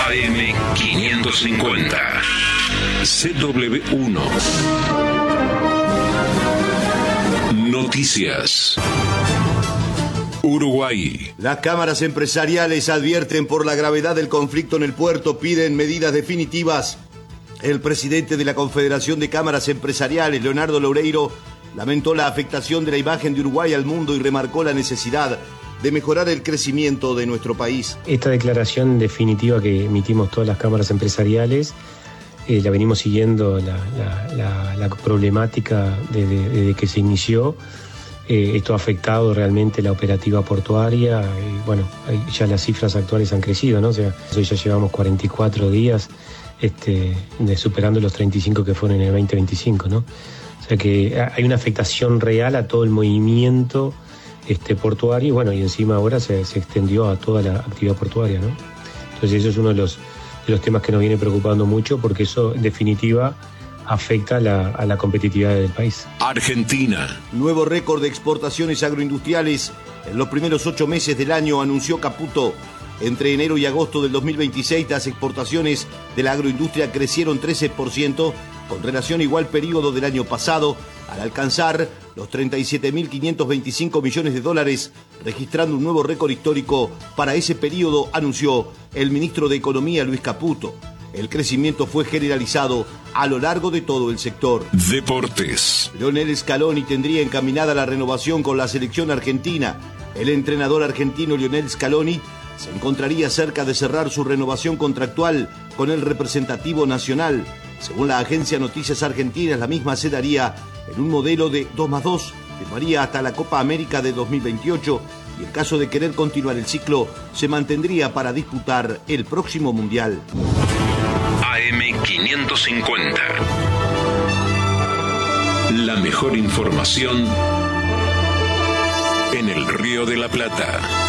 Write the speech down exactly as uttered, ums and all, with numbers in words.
A M quinientos cincuenta. C W uno. Noticias. Uruguay. Las cámaras empresariales advierten por la gravedad del conflicto en el puerto, piden medidas definitivas. El presidente de la Confederación de Cámaras Empresariales, Leonardo Loureiro, lamentó la afectación de la imagen de Uruguay al mundo y remarcó la necesidad de mejorar el crecimiento de nuestro país. Esta declaración definitiva que emitimos todas las cámaras empresariales, eh, la venimos siguiendo la, la, la, la problemática desde, desde que se inició. Eh, esto ha afectado realmente la operativa portuaria y bueno, ya las cifras actuales han crecido, ¿no? O sea, hoy ya llevamos cuarenta y cuatro días este, de, superando los treinta y cinco que fueron en el veinte veinticinco, ¿no? O sea que hay una afectación real a todo el movimiento este, portuario y bueno, y encima ahora se, se extendió a toda la actividad portuaria, ¿no? Entonces eso es uno de los, de los temas que nos viene preocupando mucho porque eso en definitiva afecta a la, a la competitividad del país. Argentina. Nuevo récord de exportaciones agroindustriales en los primeros ocho meses del año, anunció Caputo. Entre enero y agosto del dos mil veintiséis, las exportaciones de la agroindustria crecieron trece por ciento con relación a igual periodo del año pasado, al alcanzar los treinta y siete mil quinientos veinticinco millones de dólares, registrando un nuevo récord histórico para ese periodo, anunció el ministro de Economía, Luis Caputo. El crecimiento fue generalizado a lo largo de todo el sector. Deportes. Lionel Scaloni tendría encaminada la renovación con la selección argentina. El entrenador argentino Lionel Scaloni se encontraría cerca de cerrar su renovación contractual con el representativo nacional. Según la agencia Noticias Argentinas, la misma se daría en un modelo de dos más dos, firmaría hasta la Copa América de dos mil veintiocho y en caso de querer continuar el ciclo, se mantendría para disputar el próximo Mundial. A M quinientos cincuenta. La mejor información en el Río de la Plata.